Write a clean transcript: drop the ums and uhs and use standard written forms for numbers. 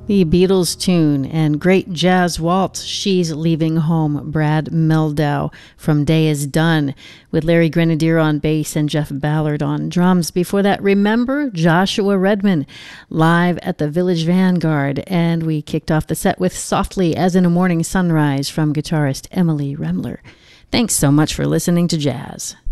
The Beatles tune and great jazz waltz, She's Leaving Home, Brad Mehldau from Day Is Done, with Larry Grenadier on bass and Jeff Ballard on drums. Before that, Remember, Joshua Redman, live at the Village Vanguard. And we kicked off the set with Softly as in a Morning Sunrise from guitarist Emily Remler. Thanks so much for listening to Jazz.